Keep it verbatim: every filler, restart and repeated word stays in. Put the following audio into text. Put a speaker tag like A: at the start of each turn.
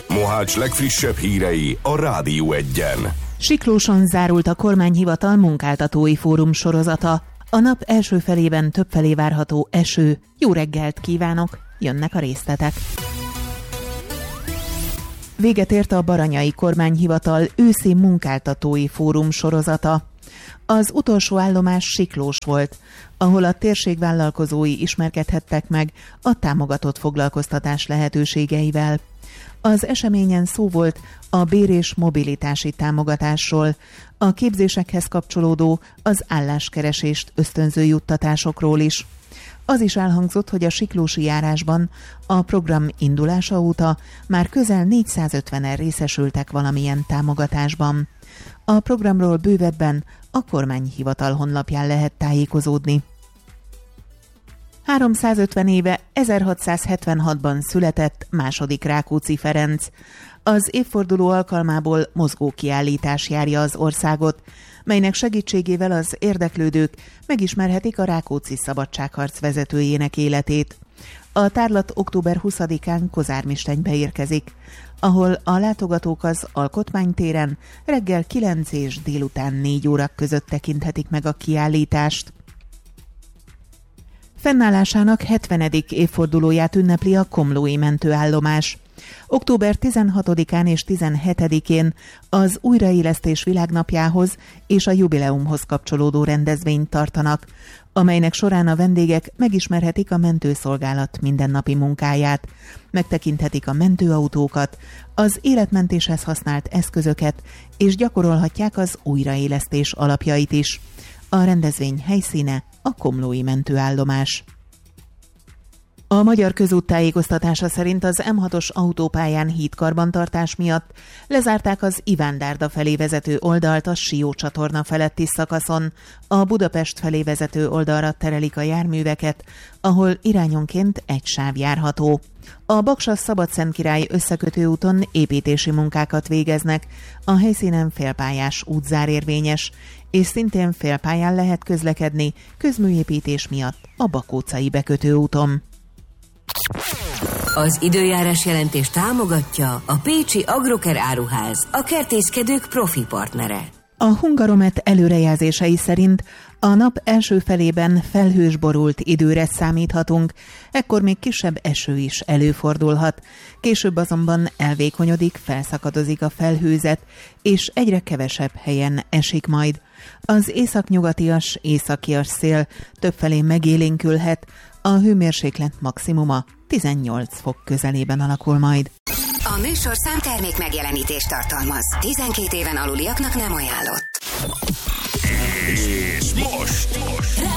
A: Mohács legfrissebb hírei a Rádió Egyen.
B: Siklóson zárult a kormányhivatal munkáltatói fórum sorozata. A nap első felében többfelé várható eső. Jó reggelt kívánok, jönnek a részletek. Véget ért a Baranyai Kormányhivatal őszi munkáltatói fórum sorozata. Az utolsó állomás Siklós volt, ahol a térség vállalkozói ismerkedhettek meg a támogatott foglalkoztatás lehetőségeivel. Az eseményen szó volt a bér- és mobilitási támogatásról, a képzésekhez kapcsolódó, az álláskeresést ösztönző juttatásokról is. Az is elhangzott, hogy a siklósi járásban a program indulása óta már közel négyszázötvenen részesültek valamilyen támogatásban. A programról bővebben a kormányhivatal honlapján lehet tájékozódni. háromszázötven éve ezerhatszázhetvenhatban született második Rákóczi Ferenc. Az évforduló alkalmából mozgókiállítás járja az országot, melynek segítségével az érdeklődők megismerhetik a Rákóczi szabadságharc vezetőjének életét. A tárlat október huszadikán Kozármistenybe érkezik, ahol a látogatók az Alkotmánytéren reggel kilenc és délután négy óra között tekinthetik meg a kiállítást. Fennállásának hetvenedik évfordulóját ünnepli a komlói mentőállomás. október tizenhatodikán és tizenhetedikén az újraélesztés világnapjához és a jubileumhoz kapcsolódó rendezvényt tartanak, amelynek során a vendégek megismerhetik a mentőszolgálat mindennapi munkáját, megtekinthetik a mentőautókat, az életmentéshez használt eszközöket, és gyakorolhatják az újraélesztés alapjait is. A rendezvény helyszíne a komlói mentőállomás. A Magyar Közút tájékoztatása szerint az em hatos autópályán hídkarbantartás miatt lezárták az Iván-Dárda felé vezető oldalt a Sió csatorna feletti szakaszon. A Budapest felé vezető oldalra terelik a járműveket, ahol irányonként egy sáv járható. A Baksa-Szabadszentkirály összekötő úton építési munkákat végeznek, a helyszínen félpályás útzár érvényes, és szintén félpályán lehet közlekedni közműépítés miatt a Bakócai bekötő úton.
C: Az időjárás jelentés támogatja a pécsi Agroker áruház, a kertészkedők profi partnere.
B: A Hungaromet előrejelzései szerint a nap első felében felhős borult időre számíthatunk, ekkor még kisebb eső is előfordulhat. Később azonban elvékonyodik, felszakadozik a felhőzet, és egyre kevesebb helyen esik majd. Az északnyugatias, északias szél többfelé megélénkülhet, a hőmérséklet maximuma tizennyolc fok közelében alakul majd.
C: A műsor számtermék megjelenítést tartalmaz. tizenkét éven aluliaknak nem ajánlott.
A: És most, most